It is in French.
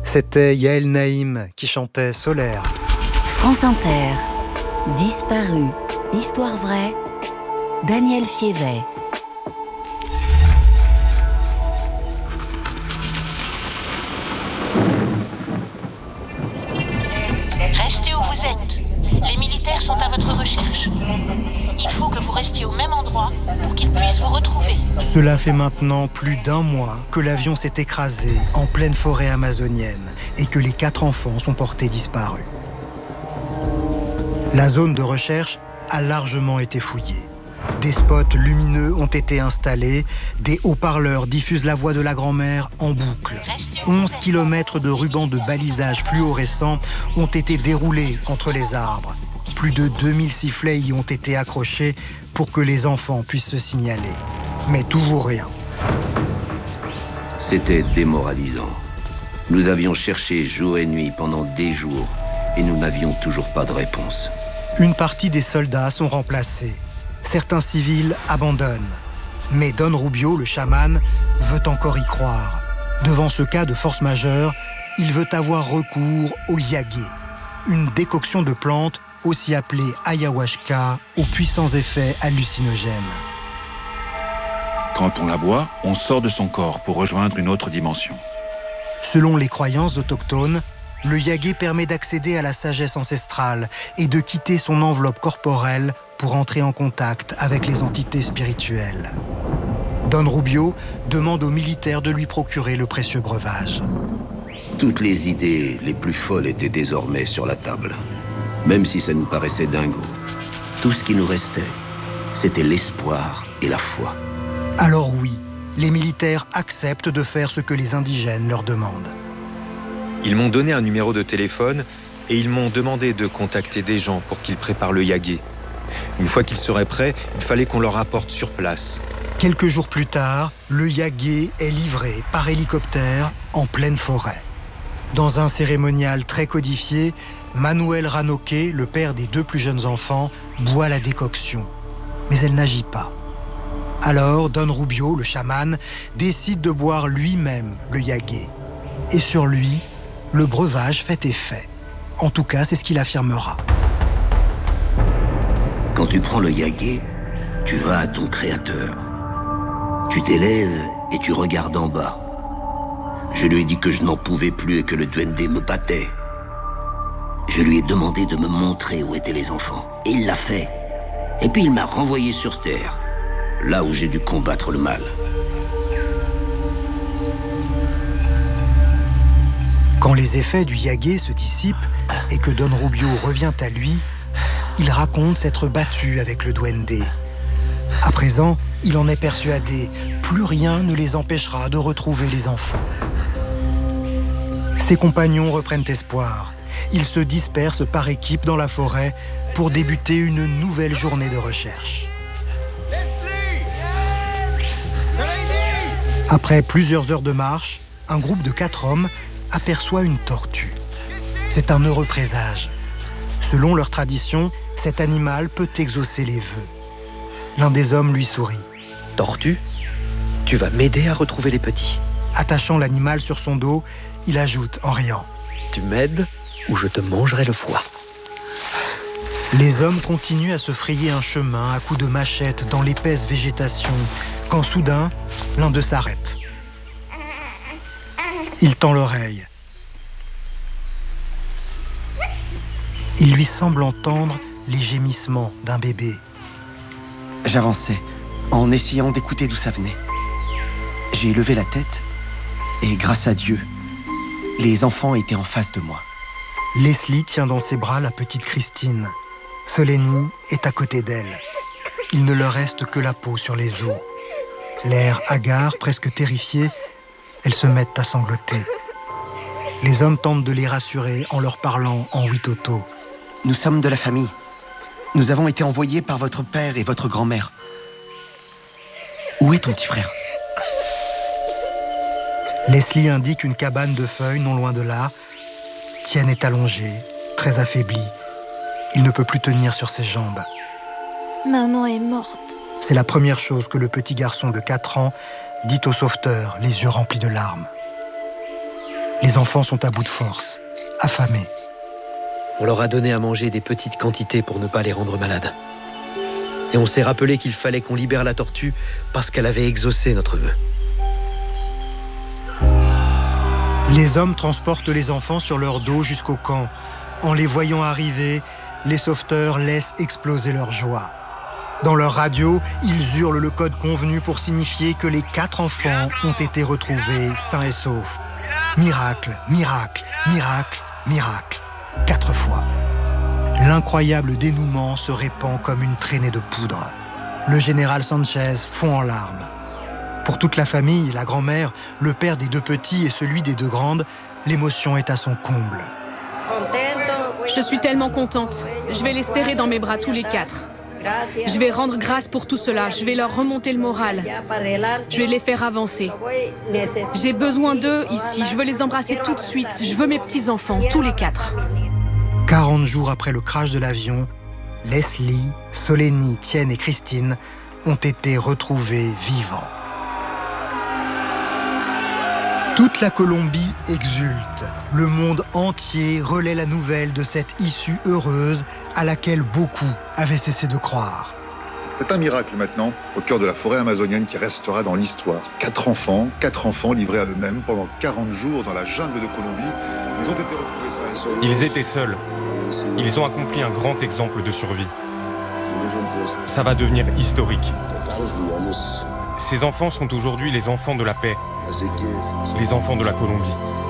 C'était Yael Naïm qui chantait Solaire. France Inter, Disparu, Histoire vraie, Daniel Fievet. Restez où vous êtes. Les militaires sont à votre recherche. Il faut que vous restiez au même endroit pour qu'ils puissent vous retrouver. Cela fait maintenant plus d'1 mois que l'avion s'est écrasé en pleine forêt amazonienne et que les 4 enfants sont portés disparus. La zone de recherche a largement été fouillée. Des spots lumineux ont été installés, des haut-parleurs diffusent la voix de la grand-mère en boucle. 11 km de rubans de balisage fluorescents ont été déroulés entre les arbres. Plus de 2000 sifflets y ont été accrochés pour que les enfants puissent se signaler. Mais toujours rien. C'était démoralisant. Nous avions cherché jour et nuit pendant des jours et nous n'avions toujours pas de réponse. Une partie des soldats sont remplacés. Certains civils abandonnent. Mais Don Rubio, le chaman, veut encore y croire. Devant ce cas de force majeure, il veut avoir recours au yagé, une décoction de plantes aussi appelée ayahuasca, aux puissants effets hallucinogènes. Quand on la boit, on sort de son corps pour rejoindre une autre dimension. Selon les croyances autochtones, le yagé permet d'accéder à la sagesse ancestrale et de quitter son enveloppe corporelle pour entrer en contact avec les entités spirituelles. Don Rubio demande aux militaires de lui procurer le précieux breuvage. Toutes les idées les plus folles étaient désormais sur la table. Même si ça nous paraissait dingo, tout ce qui nous restait, c'était l'espoir et la foi. Alors oui, les militaires acceptent de faire ce que les indigènes leur demandent. Ils m'ont donné un numéro de téléphone et ils m'ont demandé de contacter des gens pour qu'ils préparent le yagé. Une fois qu'ils seraient prêts, il fallait qu'on leur apporte sur place. Quelques jours plus tard, le yagé est livré par hélicoptère en pleine forêt. Dans un cérémonial très codifié, Manuel Ranoque, le père des 2 plus jeunes enfants, boit la décoction. Mais elle n'agit pas. Alors, Don Rubio, le chaman, décide de boire lui-même le yagé. Et sur lui, le breuvage fait effet. En tout cas, c'est ce qu'il affirmera. Quand tu prends le yagé, tu vas à ton créateur. Tu t'élèves et tu regardes en bas. Je lui ai dit que je n'en pouvais plus et que le duende me battait. Je lui ai demandé de me montrer où étaient les enfants. Et il l'a fait. Et puis il m'a renvoyé sur Terre, là où j'ai dû combattre le mal. Quand les effets du yagé se dissipent et que Don Rubio revient à lui, il raconte s'être battu avec le duende. À présent, il en est persuadé, plus rien ne les empêchera de retrouver les enfants. Ses compagnons reprennent espoir. Ils se dispersent par équipe dans la forêt pour débuter une nouvelle journée de recherche. Après plusieurs heures de marche, un groupe de 4 hommes aperçoit une tortue. C'est un heureux présage. Selon leur tradition, cet animal peut exaucer les vœux. L'un des hommes lui sourit. « Tortue, tu vas m'aider à retrouver les petits. » Attachant l'animal sur son dos, il ajoute en riant. « Tu m'aides ou je te mangerai le foie. » Les hommes continuent à se frayer un chemin à coups de machette dans l'épaisse végétation, quand soudain, l'un d'eux s'arrête. Il tend l'oreille. Il lui semble entendre les gémissements d'un bébé. J'avançais, en essayant d'écouter d'où ça venait. J'ai levé la tête, et grâce à Dieu, les enfants étaient en face de moi. Leslie tient dans ses bras la petite Christine. Solénie est à côté d'elle. Il ne leur reste que la peau sur les os. L'air hagard, presque terrifié, elles se mettent à sangloter. Les hommes tentent de les rassurer en leur parlant en witoto. Nous sommes de la famille. Nous avons été envoyés par votre père et votre grand-mère. Où est ton petit frère? Leslie indique une cabane de feuilles non loin de là. Tien est allongé, très affaibli. Il ne peut plus tenir sur ses jambes. Maman est morte. C'est la première chose que le petit garçon de 4 ans dit au sauveteur, les yeux remplis de larmes. Les enfants sont à bout de force, affamés. On leur a donné à manger des petites quantités pour ne pas les rendre malades. Et on s'est rappelé qu'il fallait qu'on libère la tortue parce qu'elle avait exaucé notre vœu. Les hommes transportent les enfants sur leur dos jusqu'au camp. En les voyant arriver, les sauveteurs laissent exploser leur joie. Dans leur radio, ils hurlent le code convenu pour signifier que les 4 enfants ont été retrouvés sains et saufs. Miracle, miracle, miracle, miracle. 4 fois. L'incroyable dénouement se répand comme une traînée de poudre. Le général Sanchez fond en larmes. Pour toute la famille, la grand-mère, le père des 2 petits et celui des 2 grandes, l'émotion est à son comble. Je suis tellement contente. Je vais les serrer dans mes bras tous les 4. Je vais rendre grâce pour tout cela. Je vais leur remonter le moral. Je vais les faire avancer. J'ai besoin d'eux ici. Je veux les embrasser tout de suite. Je veux mes petits-enfants, tous les 4. 40 jours après le crash de l'avion, Leslie, Solénie, Tienne et Christine ont été retrouvés vivants. Toute la Colombie exulte. Le monde entier relaie la nouvelle de cette issue heureuse à laquelle beaucoup avaient cessé de croire. C'est un miracle maintenant, au cœur de la forêt amazonienne qui restera dans l'histoire. 4 enfants livrés à eux-mêmes pendant 40 jours dans la jungle de Colombie. Ils ont été retrouvés sains et saufs. Ils étaient seuls. Ils ont accompli un grand exemple de survie. Ça va devenir historique. Ces enfants sont aujourd'hui les enfants de la paix, les enfants de la Colombie.